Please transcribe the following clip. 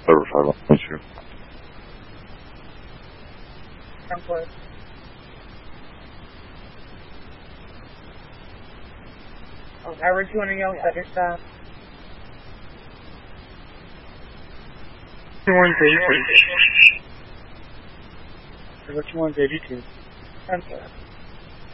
Over 5 on you. Template. Oh, Edward, you want to yell at your staff? 2182. What you want, 82? Template.